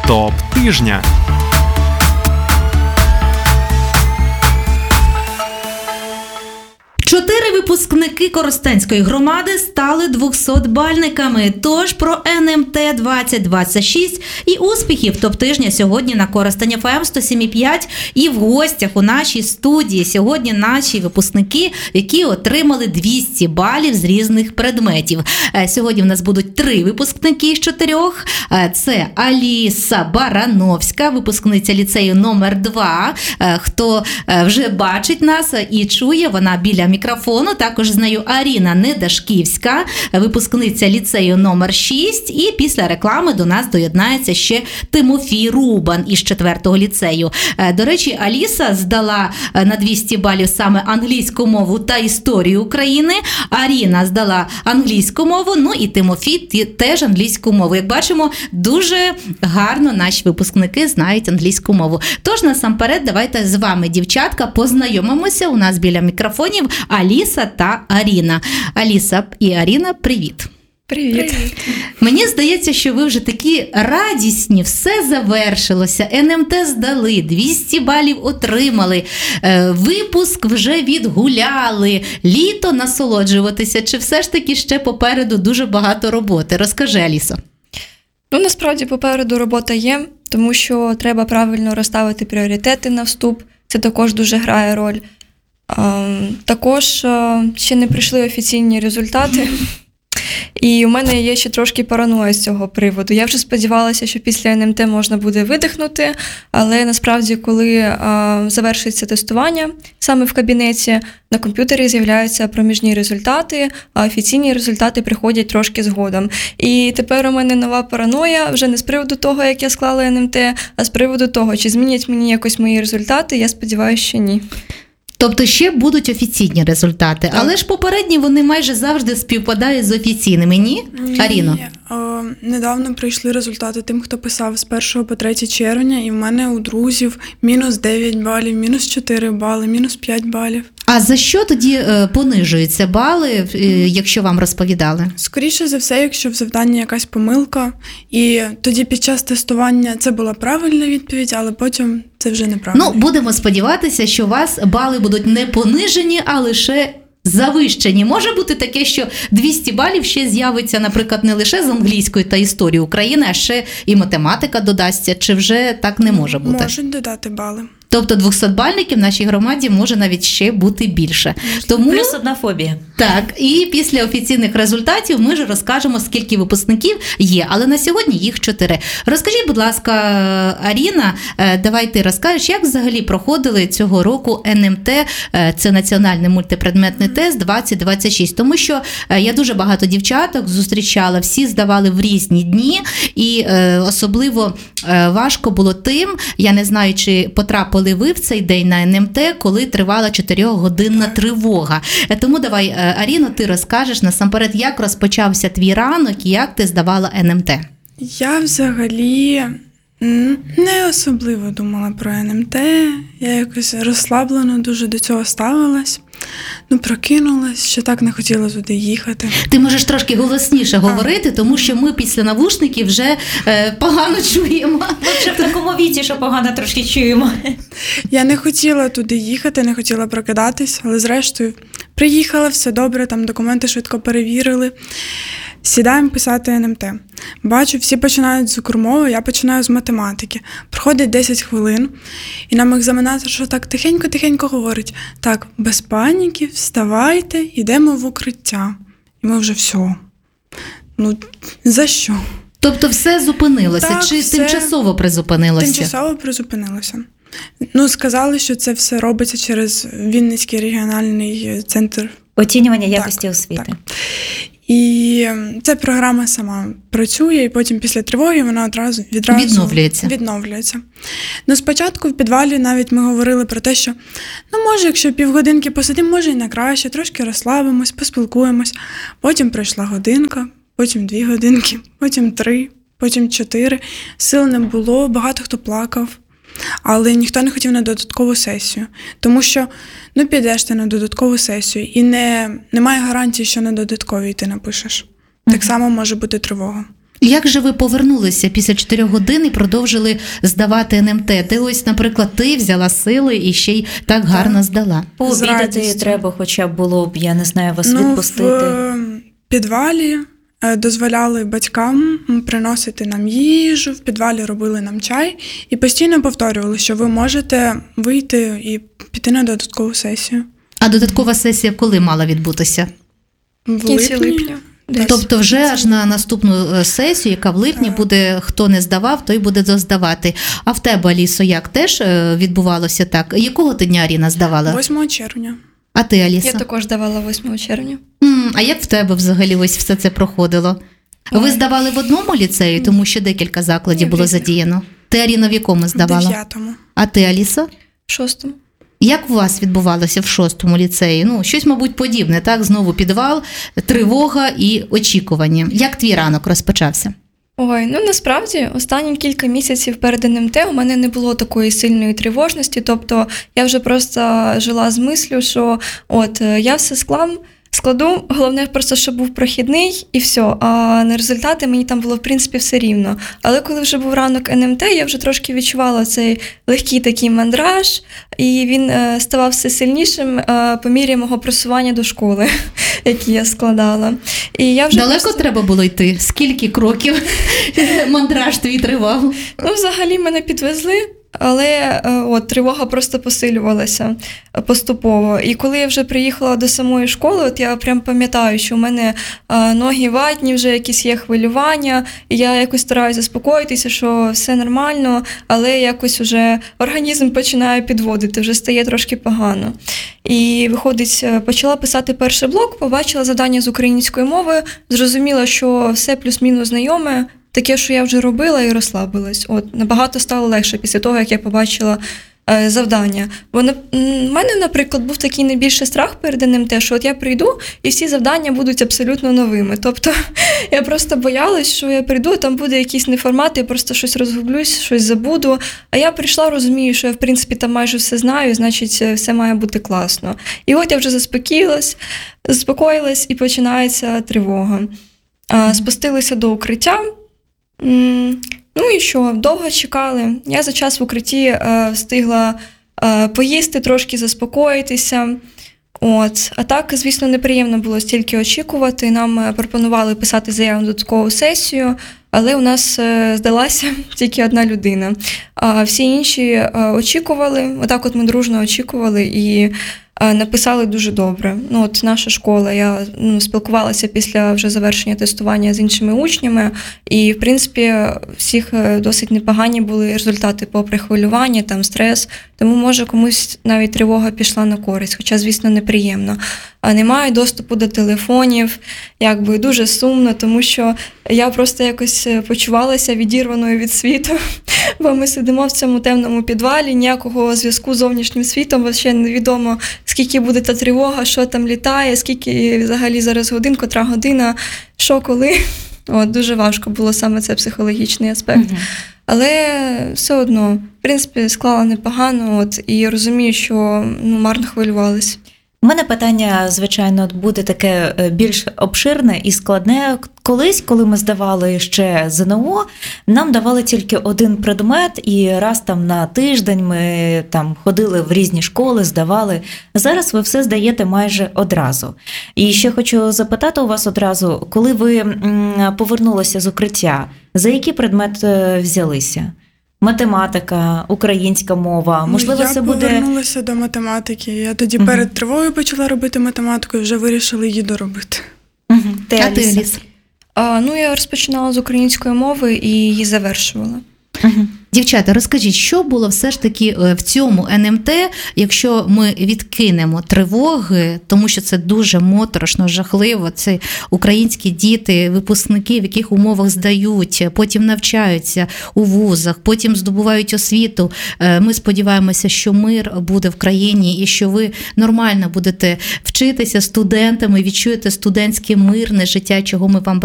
Топ тижня. Чотири випускники Коростенської громади стали 200-бальниками. Тож про НМТ 2026 і успіхів топ-тижня сьогодні на Коростень ФМ 107,5. І в гостях у нашій студії сьогодні наші випускники, які отримали 200 балів з різних предметів. Сьогодні в нас будуть 3 випускники з 4. Це Аліса Барановська, випускниця ліцею номер 2. Хто вже бачить нас і чує, вона біля мікрофону. Також з нею Аріна Недашківська, випускниця ліцею номер 6. І після реклами до нас доєднається ще Тимофій Рубан із 4-го ліцею. До речі, Аліса здала на 200 балів саме англійську мову та історію України. Аріна здала англійську мову, ну і Тимофій теж англійську мову. Як бачимо, дуже гарно наші випускники знають англійську мову. Тож, насамперед, давайте з вами, дівчатка, познайомимося. У нас біля мікрофонів Аліса та Аріна. Аліса і Аріна, привіт. Привіт. Мені здається, що ви вже такі радісні, все завершилося, НМТ здали, 200 балів отримали, випуск вже відгуляли, літо насолоджуватися, чи все ж таки ще попереду дуже багато роботи? Розкажи, Алісо. Насправді попереду робота є, тому що треба правильно розставити пріоритети на вступ, це також дуже грає роль. Також ще не прийшли офіційні результати, і у мене є ще трошки параноя з цього приводу. Я вже сподівалася, що після НМТ можна буде видихнути, але насправді, коли завершиться тестування саме в кабінеті, на комп'ютері з'являються проміжні результати, а офіційні результати приходять трошки згодом. І тепер у мене нова параноя, вже не з приводу того, як я склала НМТ, а з приводу того, чи змінять мені якось мої результати, я сподіваюся, що ні. Тобто ще будуть офіційні результати, так. Але ж попередні вони майже завжди співпадають з офіційними, ні? Аріно? Недавно прийшли результати тим, хто писав з 1 по 3 червня, і в мене у друзів мінус 9 балів, мінус 4 бали, мінус 5 балів. А за що тоді понижуються бали, якщо вам розповідали? Скоріше за все, якщо в завданні якась помилка, і тоді під час тестування це була правильна відповідь, але потім це вже неправильно. Ну, будемо сподіватися, що у вас бали будуть не понижені, а лише завищені. Може бути таке, що 200 балів ще з'явиться, наприклад, не лише з англійської та історії України, а ще і математика додасться, чи вже так не може бути? Можуть додати бали. Тобто 200-бальників в нашій громаді може навіть ще бути більше. Тому, плюс одна фобія. Так, і після офіційних результатів ми ж розкажемо, скільки випускників є, але на сьогодні їх 4. Розкажіть, будь ласка, Аріна, давай ти розкажеш, як взагалі проходили цього року НМТ, це Національний мультипредметний тест 2026, тому що я дуже багато дівчаток зустрічала, всі здавали в різні дні, і особливо важко було тим, я не знаю, чи потрапили ви в цей день на НМТ, коли тривала 4-годинна тривога. Тому давай, Аріно, ти розкажеш насамперед, як розпочався твій ранок і як ти здавала НМТ. Я взагалі не особливо думала про НМТ, я якось розслаблено дуже до цього ставилась. Прокинулась, що так не хотіла туди їхати. Ти можеш трошки голосніше говорити, тому що ми після навушників вже погано чуємо. Ми вже в такому віці, що погано трошки чуємо. Я не хотіла туди їхати, не хотіла прокидатись, але зрештою приїхала, все добре, там документи швидко перевірили. Сідаємо писати НМТ. Бачу, всі починають з укрмови, я починаю з математики. Проходить 10 хвилин, і нам екзаменатор, що так тихенько-тихенько говорить: так, без паніки, вставайте, йдемо в укриття. І ми вже все. За що? Тобто все зупинилося, так, чи тимчасово призупинилося? Тимчасово призупинилося. Сказали, що це все робиться через Вінницький регіональний центр оцінювання якості освіти. Так. І ця програма сама працює, і потім після тривоги вона відразу відновлюється. Спочатку в підвалі навіть ми говорили про те, що може, якщо півгодинки посидимо, може і на краще, трошки розслабимось, поспілкуємось. Потім пройшла годинка, потім 2 годинки, потім 3, потім 4. Сил не було, багато хто плакав. Але ніхто не хотів на додаткову сесію. Тому що, підеш ти на додаткову сесію, і немає гарантії, що на додатковій ти напишеш. Так само може бути тривога. Як же ви повернулися після 4 годин і продовжили здавати НМТ? Ти ось, наприклад, ти взяла сили і ще й так гарно здала. Пообідати треба, хоча б було б, я не знаю, вас відпустити. В підвалі дозволяли батькам приносити нам їжу, в підвалі робили нам чай і постійно повторювали, що ви можете вийти і піти на додаткову сесію. А додаткова сесія коли мала відбутися? В Кінці липні. липня. Тобто вже аж на наступну сесію, яка в липні буде, хто не здавав, той буде доздавати. А в тебе, Алісо, як теж відбувалося так? Якого ти дня, Аріна, здавала? 8 червня. А ти, Алісо? Я також давала 8 червня. А як в тебе взагалі ось все це проходило? Ви здавали в одному ліцеї, тому що декілька закладів було задіяно? Ти, Аріна, в якому здавала? В 9-му. А ти, Алісо? В 6-му. Як у вас відбувалося в 6-му ліцеї? Ну, щось, мабуть, подібне, так? Знову підвал, тривога і очікування. Як твій ранок розпочався? Ой, ну насправді останні кілька місяців перед НМТ у мене не було такої сильної тривожності, тобто я вже просто жила з мислю, що от я все складу, головне просто, щоб був прохідний і все, а на результати мені там було в принципі все рівно. Але коли вже був ранок НМТ, я вже трошки відчувала цей легкий такий мандраж, і він ставав все сильнішим по мірі мого просування до школи, які я складала. І я вже далеко треба було йти? Скільки кроків мандраж твій тривав? Ну, взагалі мене підвезли, але от тривога просто посилювалася поступово. І коли я вже приїхала до самої школи, от я прям пам'ятаю, що в мене ноги ватні, вже якісь є хвилювання, і я якось стараюся заспокоїтися, що все нормально, але якось вже організм починає підводити, вже стає трошки погано. І виходить, почала писати перший блок, побачила завдання з української мови, зрозуміла, що все плюс-мінус знайоме, таке, що я вже робила, і розслабилась. От, набагато стало легше після того, як я побачила завдання. Бо в мене, наприклад, був такий найбільший страх перед НМТ, що от я прийду, і всі завдання будуть абсолютно новими. Тобто я просто боялась, що я прийду, там буде якийсь неформат, я просто щось розгублюсь, щось забуду. А я прийшла, розумію, що я, в принципі, там майже все знаю, значить, все має бути класно. І от я вже заспокоїлась, і починається тривога. Спустилися до укриття. Ну і що, довго чекали. Я за час в укритті встигла поїсти, трошки заспокоїтися. От. А так, звісно, неприємно було стільки очікувати. Нам пропонували писати заяву на додаткову сесію, але у нас здалася тільки одна людина. А всі інші очікували, отак от ми дружно очікували і написали дуже добре. Ну, от наша школа, я спілкувалася після вже завершення тестування з іншими учнями, і, в принципі, всіх досить непогані були результати попри хвилювання, там стрес, тому, може, комусь навіть тривога пішла на користь, хоча, звісно, неприємно. А немає доступу до телефонів, якби дуже сумно, тому що я просто якось почувалася відірваною від світу, бо ми сидимо в цьому темному підвалі, ніякого зв'язку з зовнішнім світом, взагалі невідомо, скільки буде та тривога, що там літає, скільки взагалі зараз годин, котра година, що коли. От, дуже важко було саме це психологічний аспект. Але все одно, в принципі, склала непогано, от, і розумію, що марно хвилювалась. У мене питання, звичайно, буде таке більш обширне і складне. Колись, коли ми здавали ще ЗНО, нам давали тільки один предмет, і раз там на тиждень ми там ходили в різні школи, здавали. Зараз ви все здаєте майже одразу. І ще хочу запитати у вас одразу, коли ви повернулися з укриття, за який предмет взялися? Математика, українська мова, можливо, це буде... Я повернулася до математики. Я тоді перед тривогою почала робити математику і вже вирішила її доробити. Ти, Аліса? Я розпочинала з української мови і її завершувала. Дівчата, розкажіть, що було все ж таки в цьому НМТ, якщо ми відкинемо тривоги, тому що це дуже моторошно, жахливо, це українські діти, випускники, в яких умовах здають, потім навчаються у вузах, потім здобувають освіту. Ми сподіваємося, що мир буде в країні і що ви нормально будете вчитися студентами, відчуєте студентське мирне життя, чого ми вам